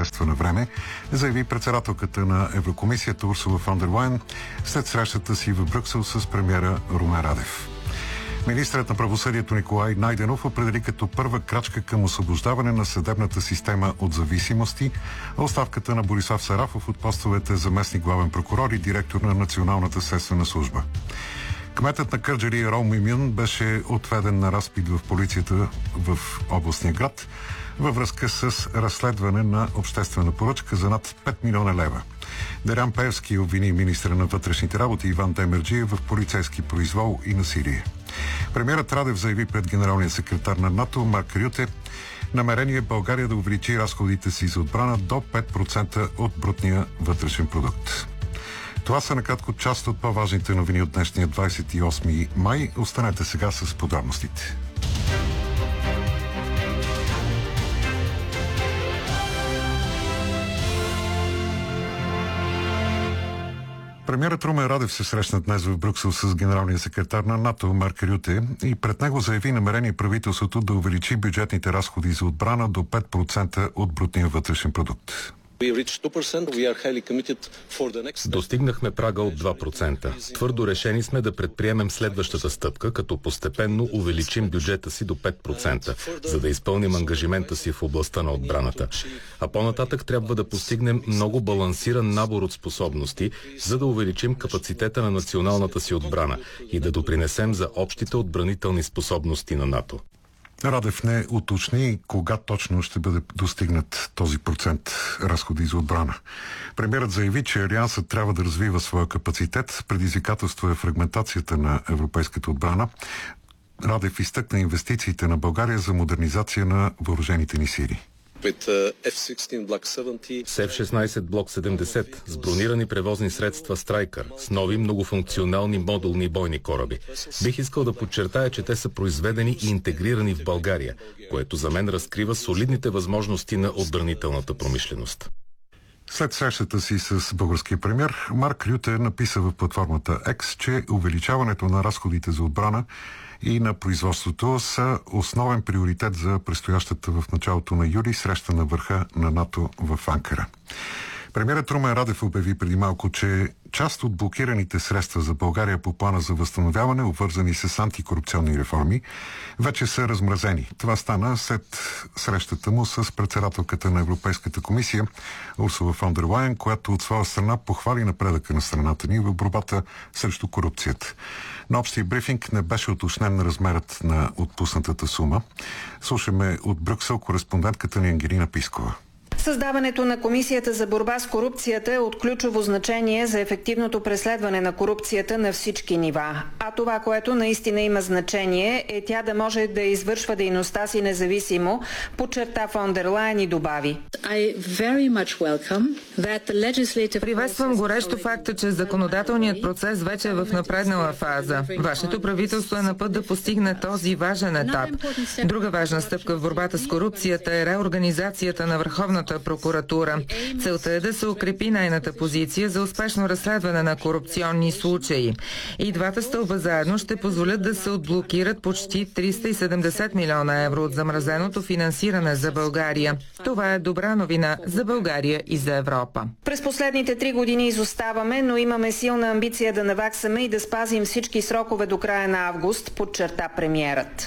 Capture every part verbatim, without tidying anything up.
средства на време, заяви председателката на Еврокомисията Урсула фон дер Лайен след срещата си в Брюксел с премиера Румен Радев. Министърът на правосъдието Николай Найденов определи като първа крачка към освобождаване на съдебната система от зависимости оставката на Борислав Сарафов от постовете заместник главен прокурор и директор на Националната следствена служба. Кметът на Кърджали Ром Мимюн беше отведен на разпит в полицията в областния град във връзка с разследване на обществена поръчка за над пет милиона лева. Делян Пеевски обвини министра на вътрешните работи Иван Демерджиев в полицейски произвол и насилие. Премиерът Радев заяви пред генералния секретар на НАТО Марк Рюте намерение България да увеличи разходите си за отбрана до пет процента от брутния вътрешен продукт. Това са накратко част от по-важните новини от днешния двадесет и осми май. Останете сега с подробностите. Премиерът Румен Радев се срещна днес в Брюксел с генералния секретар на НАТО Марк Рюте и пред него заяви намерение правителството да увеличи бюджетните разходи за отбрана до пет процента от брутния вътрешен продукт. Достигнахме прага от два процента. Твърдо решени сме да предприемем следващата стъпка, като постепенно увеличим бюджета си до пет процента, за да изпълним ангажимента си в областта на отбраната. А по-нататък трябва да постигнем много балансиран набор от способности, за да увеличим капацитета на националната си отбрана и да допринесем за общите отбранителни способности на НАТО. Радев не уточни кога точно ще бъде достигнат този процент разходи за отбрана. Премиерът заяви, че Алиансът трябва да развива своя капацитет. Предизвикателство е фрагментацията на европейската отбрана. Радев изтъкна инвестициите на България за модернизация на въоръжените ни сили. С Еф шестнадесет Блок седемдесет, с бронирани превозни средства Страйкър, с нови многофункционални модулни бойни кораби. Бих искал да подчертая, че те са произведени и интегрирани в България, което за мен разкрива солидните възможности на отбранителната промишленост. След срещата си с българския премиер, Марк Рюте написа в платформата X, че увеличаването на разходите за отбрана и на производството са основен приоритет за предстоящата в началото на юли среща на върха на НАТО в Анкара. Премиерът Румен Радев обяви преди малко, че част от блокираните средства за България по плана за възстановяване, обвързани с антикорупционни реформи, вече са размразени. Това стана след срещата му с председателката на Европейската комисия Урсула фон дер Лайен, която от своя страна похвали напредъка на страната ни в борбата срещу корупцията. На общия брифинг не беше уточнен размерът на отпуснатата сума. Слушаме от Брюксел кореспондентката ни Ангелина Пискова. Създаването на Комисията за борба с корупцията е от ключово значение за ефективното преследване на корупцията на всички нива. А това, което наистина има значение, е тя да може да извършва дейността си независимо, подчерта фон дер Лайен и добави. Приветствам горещо факта, че законодателният процес вече е в напреднала фаза. Вашето правителство е на път да постигне този важен етап. Друга важна стъпка в борбата с корупцията е реорганизацията на Върховната прокуратура. Целта е да се укрепи нейната позиция за успешно разследване на корупционни случаи. И двата стълба заедно ще позволят да се отблокират почти триста и седемдесет милиона евро от замразеното финансиране за България. Това е добра новина за България и за Европа. През последните три години изоставаме, но имаме силна амбиция да наваксаме и да спазим всички срокове до края на август, подчерта премиерът.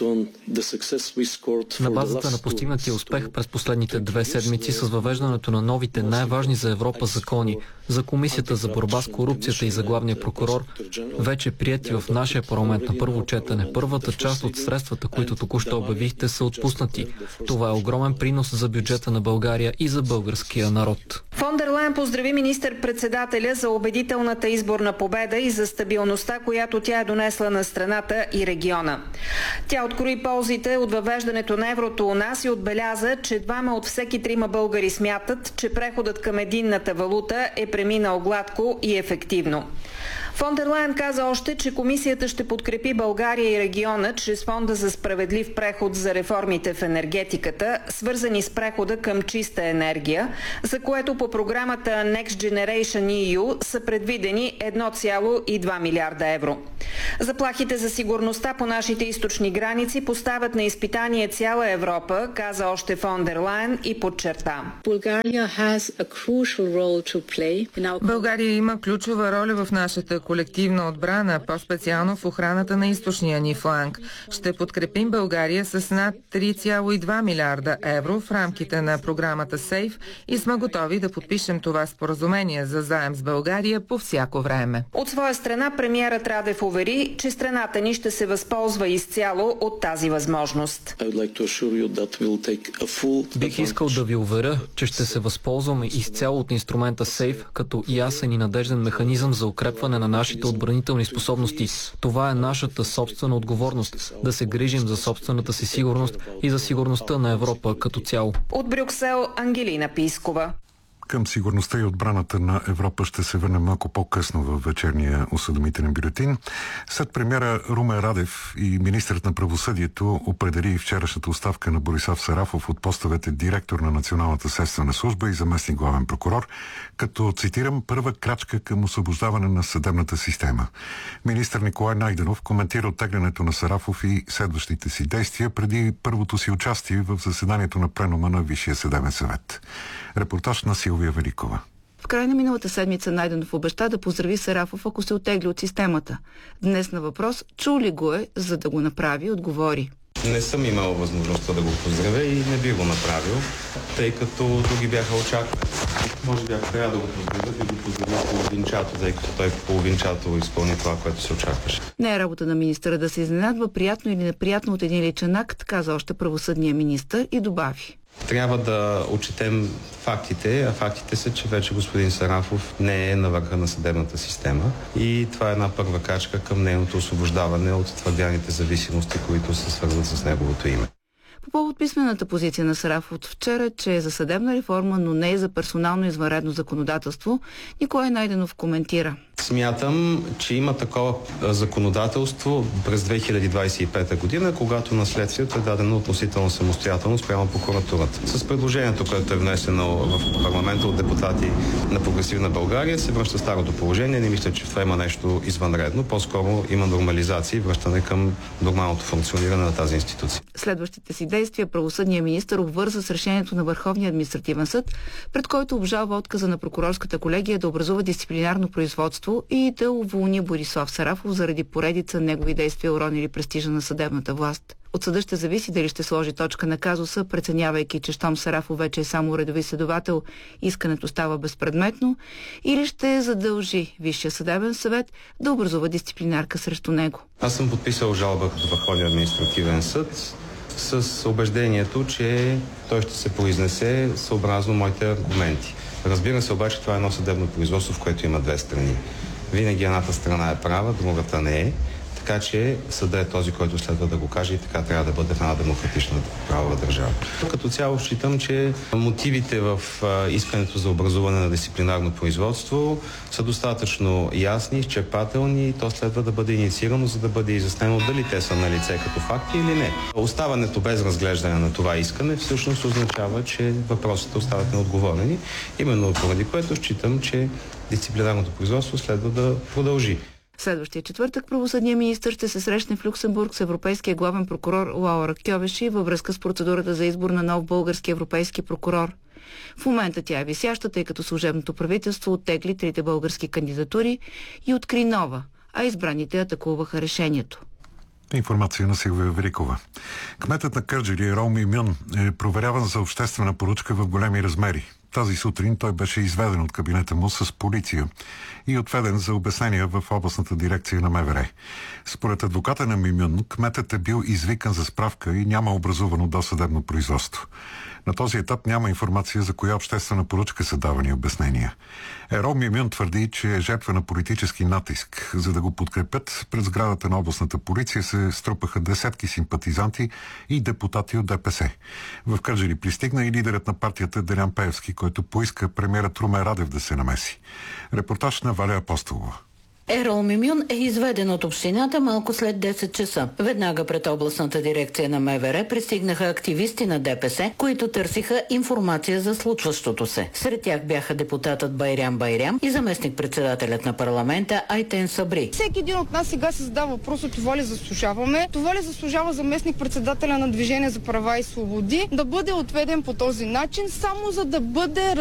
На базата на постигнатия успех през последните две седмици с въвеждането на новите най-важни за Европа закони за Комисията за борба с корупцията и за главния прокурор, вече прияти в нашия парламент на първо четене, първата част от средствата, които току-що обявихте, са отпуснати. Това е огромен принос за бюджета на България и за българския народ. Фон дер Лайен поздрави министър-председателя за убедителната изборна победа и за стабилността, която тя е донесла на страната и региона. Тя открои ползите от въвеждането на еврото у нас и отбеляза, че двама от всеки трима българи смятат, че преходът към единната валута е преминал гладко и ефективно. Фон дер Лайен каза още, че комисията ще подкрепи България и региона чрез Фонда за справедлив преход за реформите в енергетиката, свързани с прехода към чиста енергия, за което по програмата Next Generation и ю са предвидени едно цяло и две милиарда евро. Заплахите за сигурността по нашите източни граници поставят на изпитание цяла Европа, каза още Фон дер Лайен и подчерта. България има ключова роля в нашата колективна отбрана, по-специално в охраната на източния ни фланг. Ще подкрепим България с над три цяло и две милиарда евро в рамките на програмата СЕЙФ и сме готови да подпишем това споразумение за заем с България по всяко време. От своя страна премиерът Радев увери, че страната ни ще се възползва изцяло от тази възможност. Бих искал да ви уверя, че ще се възползваме изцяло от инструмента СЕЙФ като ясен и надежден механизъм за укрепване на нашите отбранителни способности. Това е нашата собствена отговорност да се грижим за собствената си сигурност и за сигурността на Европа като цяло. От Брюксел, Ангелина Пискова. Към сигурността и отбраната на Европа ще се върнем малко по-късно във вечерния осведомителен бюлетин. След премиера Румен Радев и министърът на правосъдието определи вчерашната оставка на Борислав Сарафов от постовете директор на Националната следствена служба и заместник главен прокурор, като, цитирам, първа крачка към освобождаване на съдебната система. Министър Николай Найденов коментира оттеглянето на Сарафов и следващите си действия преди първото си участие в заседанието на пленума на Висшия съдебен съвет. Репортаж на Силвия Великова. В края на миналата седмица Найденов обеща да поздрави Сарафов, ако се оттегли от системата. Днес на въпрос, чул ли го е, за да го направи, отговори. Не съм имал възможността да го поздравя и не би го направил, тъй като други бяха очаквани. Може би ако трябва да го поздравя, би го поздравя половинчато, тъй като той половинчато изпълни това, което се очакваше. Не е работа на министъра да се изненадва приятно или неприятно от един личен акт, каза още правосъдния министър и добави. Трябва да отчетем фактите, а фактите са, че вече господин Сарафов не е на върха на съдебната система и това е една първа крачка към нейното освобождаване от твърдяните зависимости, които се свързват с неговото име. По повод писмената позиция на Сарафов от вчера, че е за съдебна реформа, но не е за персонално извънредно законодателство, Николай Найденов коментира. Смятам, че има такова законодателство през две хиляди двадесет и пета година, когато наследствието е дадено относително самостоятелно спрямо прокуратурата. С предложението, което е внесено в парламента от депутати на Прогресивна България, се връща старото положение. Не мисля, че в това има нещо извънредно. По-скоро има нормализация и връщане към нормалното функциониране на тази институция. Следващите си действия правосъдният министър обвърза с решението на Върховния административен съд, пред който обжалва отказа на прокурорската колегия да образува дисциплинарно производство и да уволни Борислав Сарафов заради поредица негови действия, уронили престижа на съдебната власт. От съда ще зависи дали ще сложи точка на казуса, преценявайки, че щом Сарафов вече е само редови следовател, искането става безпредметно, или ще задължи Висшия съдебен съвет да образува дисциплинарка срещу него. Аз съм подписал жалба до Върховния административен съд с убеждението, че той ще се произнесе съобразно моите аргументи. Разбира се, обаче това е едно съдебно производство, в което има две страни. Винаги едната страна е права, другата не е. Така че съдът е този, който следва да го каже и така трябва да бъде в една демократична правова държава. Като цяло считам, че мотивите в искането за образуване на дисциплинарно производство са достатъчно ясни, изчерпателни и то следва да бъде инициирано, за да бъде изяснено дали те са на лице като факти или не. Оставането без разглеждане на това искане всъщност означава, че въпросите остават неотговорени, именно поради което считам, че дисциплинарното производство следва да продължи. Следващия четвъртък правосъдният министър ще се срещне в Люксембург с европейския главен прокурор Лаура Кьовеши във връзка с процедурата за избор на нов български европейски прокурор. В момента тя е висяща, тъй като служебното правителство оттегли трите български кандидатури и откри нова, а избраните атакуваха решението. Информация на Силвия Великова. Кметът на Кърджали Ерол Мюмюн е проверяван за обществена поръчка в големи размери. Тази сутрин той беше изведен от кабинета му с полиция и отведен за обяснения в областната дирекция на МВР. Според адвоката на Мюмюн, кметът е бил извикан за справка и няма образувано досъдебно производство. На този етап няма информация за коя обществена поръчка са давани обяснения. Ерол Мюмюн твърди, че е жертва на политически натиск. За да го подкрепят, пред сградата на областната полиция се струпаха десетки симпатизанти и депутати от ДПС. В Кърджали пристигна и лидерът на партията Делян Пеевски, който поиска премиерът Румен Радев да се намеси. Репортаж на Валя Апостолова. Ерол Мимюн е изведен от общината малко след десет часа. Веднага пред областната дирекция на МВР пристигнаха активисти на ДПС, които търсиха информация за случващото се. Сред тях бяха депутатът Байрям Байрям и заместник-председателят на парламента Айтен Сабри. Всеки един от нас сега се задава въпроса: това ли заслужаваме? Това ли заслужава заместник-председателя на Движение за права и свободи да бъде отведен по този начин, само за да бъде